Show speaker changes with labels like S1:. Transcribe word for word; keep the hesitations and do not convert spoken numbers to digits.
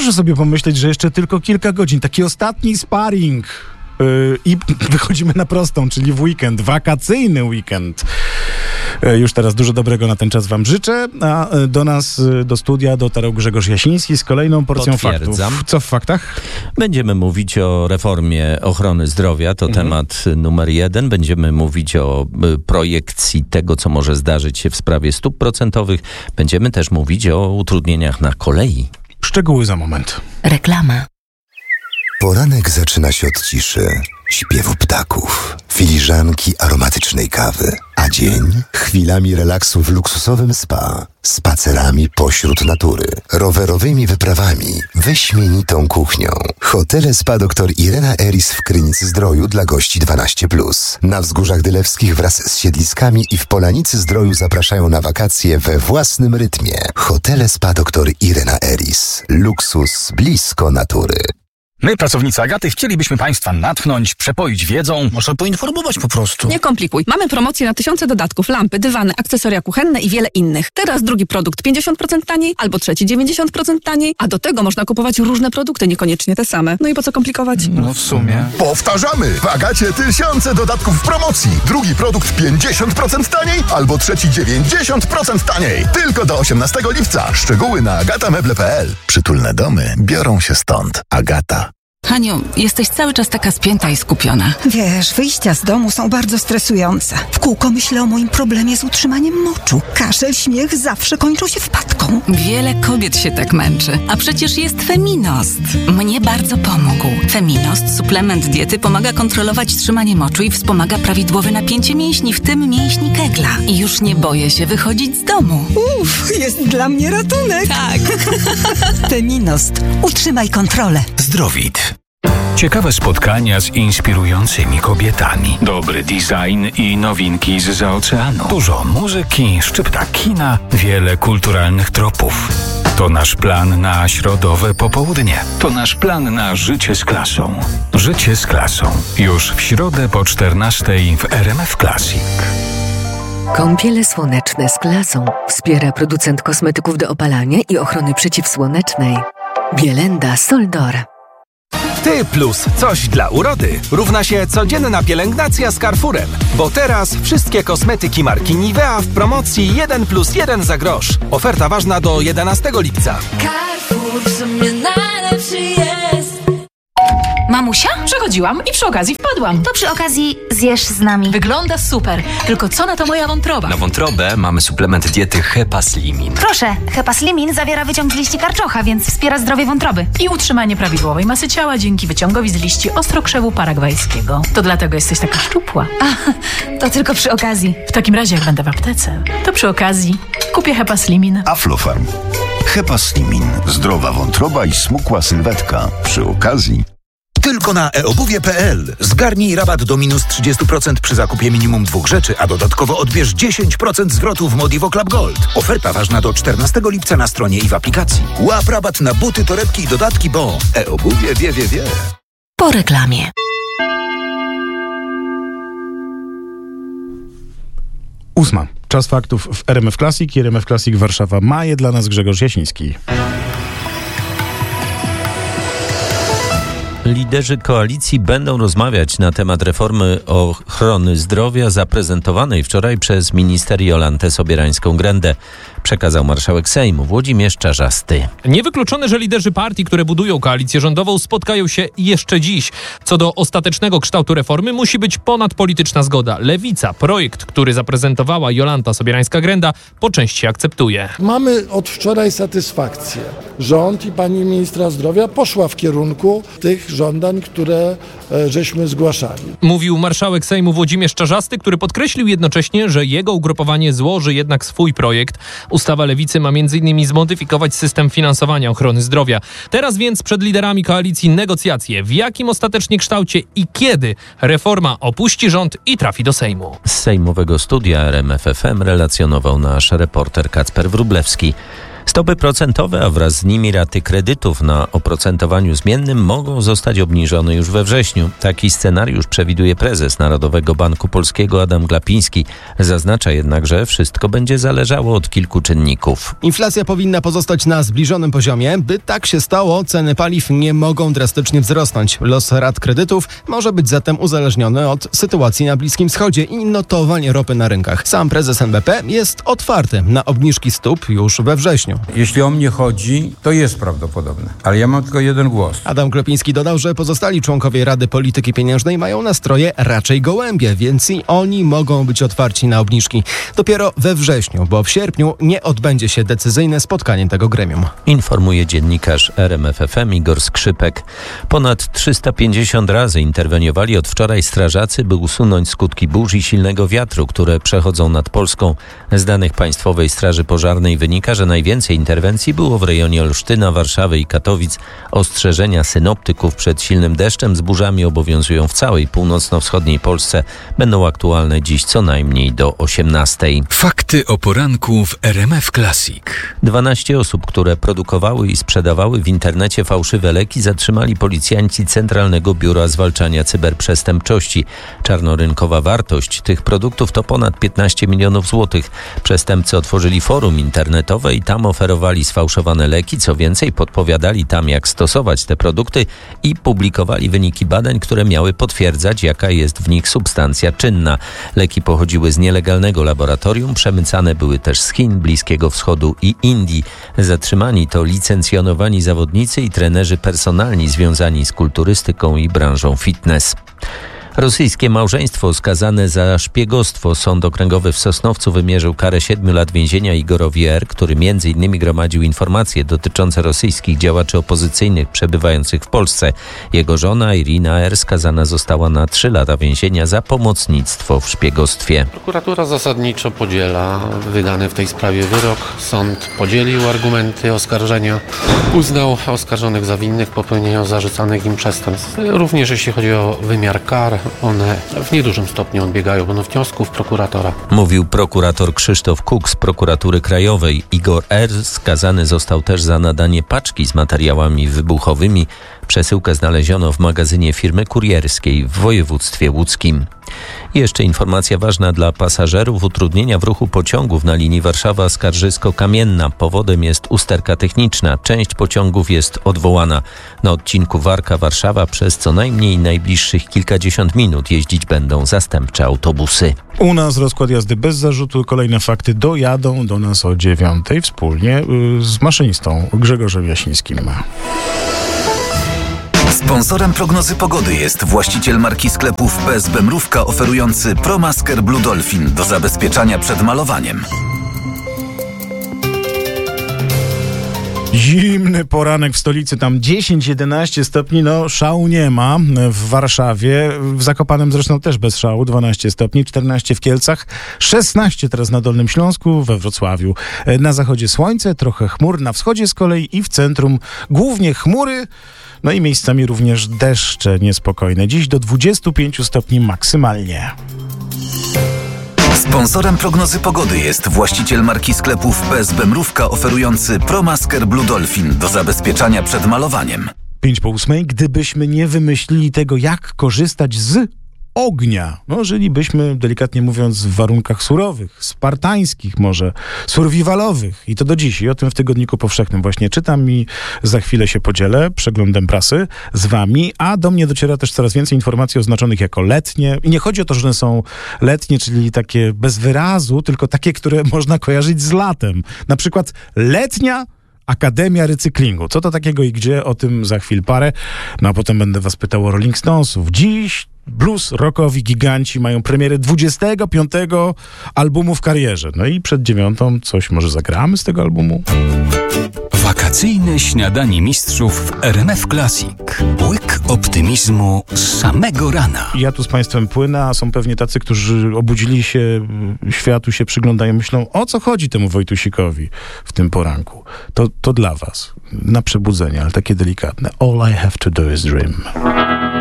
S1: Proszę sobie pomyśleć, że jeszcze tylko kilka godzin, taki ostatni sparring yy, i wychodzimy na prostą, czyli w weekend, wakacyjny weekend. Yy, już teraz dużo dobrego na ten czas wam życzę, a do nas, do studia dotarł Grzegorz Jasiński z kolejną porcją faktów. Co w faktach?
S2: Będziemy mówić o reformie ochrony zdrowia, to mhm. temat numer jeden. Będziemy mówić o y, projekcji tego, co może zdarzyć się w sprawie stóp procentowych. Będziemy też mówić o utrudnieniach na kolei.
S1: Szczegóły za moment.
S3: Reklama.
S4: Poranek zaczyna się od ciszy, śpiewu ptaków, filiżanki aromatycznej kawy, a dzień chwilami relaksu w luksusowym spa, spacerami pośród natury, rowerowymi wyprawami, wyśmienitą kuchnią. Hotele Spa dr Irena Eris w Krynicy-Zdroju dla gości dwanaście plus. Na Wzgórzach Dylewskich wraz z siedliskami i w Polanicy-Zdroju zapraszają na wakacje we własnym rytmie. Hotele Spa dr Irena Eris. Luksus blisko natury.
S5: My, pracownicy Agaty, chcielibyśmy Państwa natchnąć, przepoić wiedzą.
S6: Może poinformować po prostu.
S7: Nie komplikuj. Mamy promocję na tysiące dodatków, lampy, dywany, akcesoria kuchenne i wiele innych. Teraz drugi produkt pięćdziesiąt procent taniej, albo trzeci dziewięćdziesiąt procent taniej, a do tego można kupować różne produkty, niekoniecznie te same. No i po co komplikować?
S5: No w sumie.
S8: Powtarzamy! W Agacie tysiące dodatków w promocji. Drugi produkt pięćdziesiąt procent taniej, albo trzeci dziewięćdziesiąt procent taniej. Tylko do osiemnastego lipca. Szczegóły na agatameble kropka p l. Przytulne domy biorą się stąd. Agata.
S3: Haniu, jesteś cały czas taka spięta i skupiona.
S9: Wiesz, wyjścia z domu są bardzo stresujące. W kółko myślę o moim problemie z utrzymaniem moczu. Kaszel, śmiech zawsze kończą się wpadką.
S3: Wiele kobiet się tak męczy. A przecież jest Feminost. Mnie bardzo pomógł. Feminost, suplement diety, pomaga kontrolować trzymanie moczu i wspomaga prawidłowe napięcie mięśni, w tym mięśni kegla. I już nie boję się wychodzić z domu.
S9: Uff, jest dla mnie ratunek.
S3: Tak.
S9: Feminost. Utrzymaj kontrolę.
S10: Zdrowit. Ciekawe spotkania z inspirującymi kobietami. Dobry design i nowinki zza oceanu. Dużo muzyki, szczypta kina, wiele kulturalnych tropów. To nasz plan na środowe popołudnie. To nasz plan na życie z klasą. Życie z klasą. Już w środę po czternastej w R M F Classic.
S11: Kąpiele słoneczne z klasą wspiera producent kosmetyków do opalania i ochrony przeciwsłonecznej. Bielenda Soldor.
S12: Ty plus coś dla urody równa się codzienna pielęgnacja z Carrefourem. Bo teraz wszystkie kosmetyki marki Nivea w promocji jeden plus jeden za grosz. Oferta ważna do jedenastego lipca.
S13: Carrefour w sumie najlepszy jest.
S14: Mamusia? Przechodziłam i przy okazji wpadłam.
S15: To przy okazji zjesz z nami.
S14: Wygląda super, tylko co na to moja wątroba?
S16: Na wątrobę mamy suplement diety Hepaslimin.
S15: Proszę, Hepaslimin zawiera wyciąg z liści karczocha, więc wspiera zdrowie wątroby.
S14: I utrzymanie prawidłowej masy ciała dzięki wyciągowi z liści ostrokrzewu paragwajskiego. To dlatego jesteś taka szczupła.
S15: A, to tylko przy okazji.
S14: W takim razie jak będę w aptece, to przy okazji kupię Hepaslimin.
S17: Aflofarm. Hepaslimin. Zdrowa wątroba i smukła sylwetka. Przy okazji.
S18: Tylko na e obuwie kropka p l. Zgarnij rabat do minus trzydzieści procent przy zakupie minimum dwóch rzeczy, a dodatkowo odbierz dziesięć procent zwrotu w Modivo Club Gold. Oferta ważna do czternastego lipca na stronie i w aplikacji. Łap rabat na buty, torebki i dodatki, bo e-obuwie wie, wie, wie.
S3: Po reklamie.
S1: Ósma. Czas faktów w R M F Classic. R M F Classic Warszawa ma je dla nas Grzegorz Jasiński.
S2: Liderzy koalicji będą rozmawiać na temat reformy ochrony zdrowia zaprezentowanej wczoraj przez minister Jolantę Sobierańską-Grendę, przekazał marszałek Sejmu Włodzimierz Czarzasty.
S19: Niewykluczone, że liderzy partii, które budują koalicję rządową, spotkają się jeszcze dziś. Co do ostatecznego kształtu reformy musi być ponadpolityczna zgoda. Lewica projekt, który zaprezentowała Jolanta Sobierańska-Grenda, po części akceptuje.
S20: Mamy od wczoraj satysfakcję. Rząd i pani ministra zdrowia poszła w kierunku tych żądań, które e, żeśmy zgłaszali.
S19: Mówił marszałek Sejmu Włodzimierz Czarzasty, który podkreślił jednocześnie, że jego ugrupowanie złoży jednak swój projekt. Ustawa Lewicy ma między innymi zmodyfikować system finansowania ochrony zdrowia. Teraz więc przed liderami koalicji negocjacje, w jakim ostatecznie kształcie i kiedy reforma opuści rząd i trafi do Sejmu.
S2: Z sejmowego studia R M F F M relacjonował nasz reporter Kacper Wróblewski. Stopy procentowe, a wraz z nimi raty kredytów na oprocentowaniu zmiennym mogą zostać obniżone już we wrześniu. Taki scenariusz przewiduje prezes Narodowego Banku Polskiego Adam Glapiński. Zaznacza jednak, że wszystko będzie zależało od kilku czynników.
S6: Inflacja powinna pozostać na zbliżonym poziomie. By tak się stało, ceny paliw nie mogą drastycznie wzrosnąć. Los rat kredytów może być zatem uzależniony od sytuacji na Bliskim Wschodzie i notowań ropy na rynkach. Sam prezes N B P jest otwarty na obniżki stóp już we wrześniu.
S21: Jeśli o mnie chodzi, to jest prawdopodobne, ale ja mam tylko jeden głos.
S6: Adam Glapiński dodał, że pozostali członkowie Rady Polityki Pieniężnej mają nastroje raczej gołębie, więc i oni mogą być otwarci na obniżki. Dopiero we wrześniu, bo w sierpniu nie odbędzie się decyzyjne spotkanie tego gremium.
S2: Informuje dziennikarz R M F F M Igor Skrzypek. Ponad trzysta pięćdziesiąt razy interweniowali od wczoraj strażacy, by usunąć skutki burz i silnego wiatru, które przechodzą nad Polską. Z danych Państwowej Straży Pożarnej wynika, że najwięcej interwencji było w rejonie Olsztyna, Warszawy i Katowic. Ostrzeżenia synoptyków przed silnym deszczem z burzami obowiązują w całej północno-wschodniej Polsce. Będą aktualne dziś co najmniej do osiemnastej.
S10: Fakty o poranku w R M F Classic.
S2: dwanaście osób, które produkowały i sprzedawały w internecie fałszywe leki, zatrzymali policjanci Centralnego Biura Zwalczania Cyberprzestępczości. Czarnorynkowa wartość tych produktów to ponad piętnaście milionów złotych. Przestępcy otworzyli forum internetowe i tam oferowali sfałszowane leki. Co więcej, podpowiadali tam, jak stosować te produkty i publikowali wyniki badań, które miały potwierdzać, jaka jest w nich substancja czynna. Leki pochodziły z nielegalnego laboratorium, przemycane były też z Chin, Bliskiego Wschodu i Indii. Zatrzymani to licencjonowani zawodnicy i trenerzy personalni związani z kulturystyką i branżą fitness. Rosyjskie małżeństwo skazane za szpiegostwo. Sąd okręgowy w Sosnowcu wymierzył karę siedmiu lat więzienia Igorowi R., który między innymi gromadził informacje dotyczące rosyjskich działaczy opozycyjnych przebywających w Polsce. Jego żona Irina R. skazana została na trzy lata więzienia za pomocnictwo w szpiegostwie.
S22: Prokuratura zasadniczo podziela wydany w tej sprawie wyrok. Sąd podzielił argumenty oskarżenia, uznał oskarżonych za winnych popełnienia zarzucanych im przestępstw. Również jeśli chodzi o wymiar kar, one w niedużym stopniu odbiegają od wniosków prokuratora.
S2: Mówił prokurator Krzysztof Kuk z Prokuratury Krajowej. Igor R. skazany został też za nadanie paczki z materiałami wybuchowymi. Przesyłkę znaleziono w magazynie firmy kurierskiej w województwie łódzkim. I jeszcze informacja ważna dla pasażerów. Utrudnienia w ruchu pociągów na linii Warszawa-Skarżysko-Kamienna. Powodem jest usterka techniczna. Część pociągów jest odwołana. Na odcinku Warka-Warszawa przez co najmniej najbliższych kilkadziesiąt minut jeździć będą zastępcze autobusy.
S1: U nas rozkład jazdy bez zarzutu. Kolejne fakty dojadą do nas o dziewiątej wspólnie z maszynistą Grzegorzem Jasińskim.
S18: Sponsorem prognozy pogody jest właściciel marki sklepów P S B Mrówka oferujący ProMasker Blue Dolphin do zabezpieczania przed malowaniem.
S1: Zimny poranek w stolicy, tam dziesięć jedenaście stopni, no szału nie ma. W Warszawie, w Zakopanem zresztą też bez szału, dwanaście stopni, czternaście w Kielcach, szesnaście teraz na Dolnym Śląsku, we Wrocławiu. Na zachodzie słońce, trochę chmur, na wschodzie z kolei i w centrum głównie chmury, no i miejscami również deszcze niespokojne. Dziś do dwudziestu pięciu stopni maksymalnie.
S18: Sponsorem prognozy pogody jest właściciel marki sklepów P S B Mrówka oferujący ProMasker Blue Dolphin do zabezpieczania przed malowaniem.
S1: Pięć po ósmej, gdybyśmy nie wymyślili tego, jak korzystać z ognia, no żylibyśmy, delikatnie mówiąc, w warunkach surowych, spartańskich może, survivalowych i to do dziś. I o tym w Tygodniku Powszechnym właśnie czytam i za chwilę się podzielę przeglądem prasy z wami, a do mnie dociera też coraz więcej informacji oznaczonych jako letnie. I nie chodzi o to, że one są letnie, czyli takie bez wyrazu, tylko takie, które można kojarzyć z latem. Na przykład letnia Akademia Recyklingu. Co to takiego i gdzie? O tym za chwil parę. No a potem będę was pytał o Rolling Stonesów. Dziś blues rockowi giganci mają premierę dwudziestego piątego albumu w karierze. No i przed dziewiątą coś może zagramy z tego albumu?
S10: Wakacyjne śniadanie mistrzów w R M F Classic. Łyk optymizmu z samego rana.
S1: Ja tu z państwem płynę, a są pewnie tacy, którzy obudzili się, światu się przyglądają, myślą, o co chodzi temu Wojtusikowi w tym poranku. To, to dla was. Na przebudzenie, ale takie delikatne. All I have to do is dream.